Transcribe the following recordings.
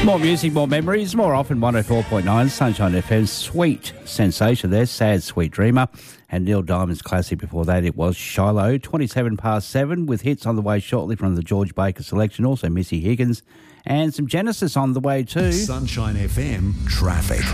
More music, more memories, more often 104.9 Sunshine FM. Sweet Sensation there, Sad Sweet Dreamer. And Neil Diamond's classic before that, it was Shiloh. 27 past 7 with hits on the way shortly from the George Baker selection. Also Missy Higgins and some Genesis on the way too. Sunshine FM Traffic.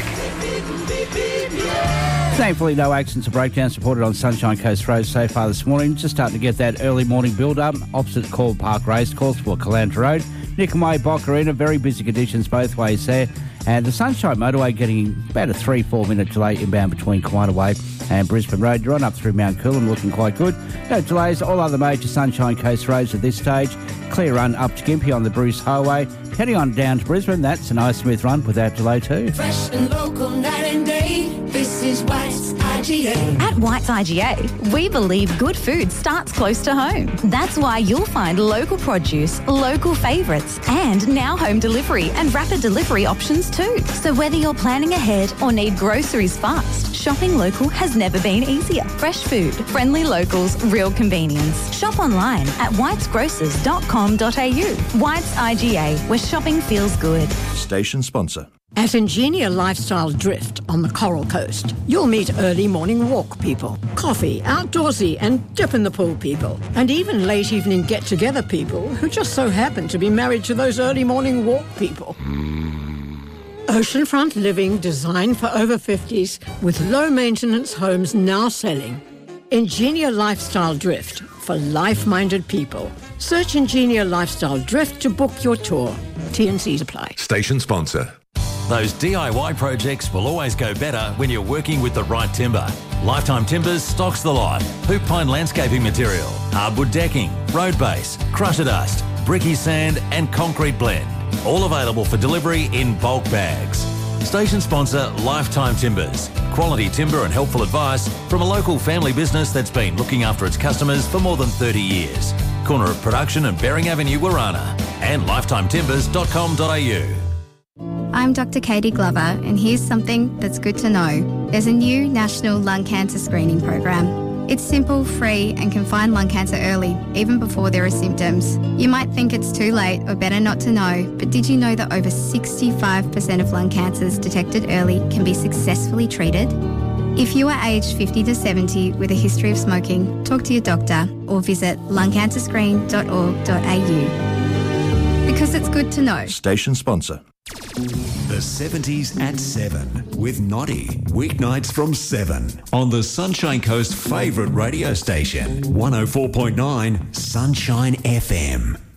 Thankfully, no accidents or breakdowns reported on Sunshine Coast Road so far this morning. Just starting to get that early morning build-up opposite Corb Park Racecourse for Caloundra Road. Nickelway, Boccarina, very busy conditions both ways there. And the Sunshine Motorway getting about a 3-4 minute delay inbound between Kiwana Way and Brisbane Road. You're on up through Mount Coolum, looking quite good. No delays, all other major Sunshine Coast roads at this stage. Clear run up to Gympie on the Bruce Highway. Heading on down to Brisbane, that's a nice smooth run without delay too. Fresh and local night and day, this is White's IGA. At White's IGA, we believe good food starts close to home. That's why you'll find local produce, local favourites, and now home delivery and rapid delivery options too. So whether you're planning ahead or need groceries fast, shopping local has never been easier. Fresh food, friendly locals, real convenience. Shop online at whitesgrocers.com.au. White's IGA, where shopping feels good. Station sponsor. At Ingenia Lifestyle Drift on the Coral Coast, you'll meet early morning walk people, coffee, outdoorsy and dip in the pool people, and even late evening get-together people who just so happen to be married to those early morning walk people. Oceanfront living designed for over 50s with low-maintenance homes now selling. Ingenia Lifestyle Drift for life-minded people. Search Ingenia Lifestyle Drift to book your tour. T&Cs apply. Station sponsor. Those DIY projects will always go better when you're working with the right timber. Lifetime Timbers stocks the lot. Hoop pine landscaping material, hardwood decking, road base, crusher dust, bricky sand and concrete blend. All available for delivery in bulk bags. Station sponsor Lifetime Timbers. Quality timber and helpful advice from a local family business that's been looking after its customers for more than 30 years. Corner of Production and Bering Avenue, Warana. And lifetimetimbers.com.au. I'm Dr. Katie Glover, and here's something that's good to know. There's a new national lung cancer screening program. It's simple, free, and can find lung cancer early, even before there are symptoms. You might think it's too late or better not to know, but did you know that over 65% of lung cancers detected early can be successfully treated? If you are aged 50 to 70 with a history of smoking, talk to your doctor or visit lungcancerscreen.org.au. Because it's good to know. Station sponsor. The 70s at 7 with Noddy. Weeknights from 7 on the Sunshine Coast favourite radio station, 104.9 Sunshine FM.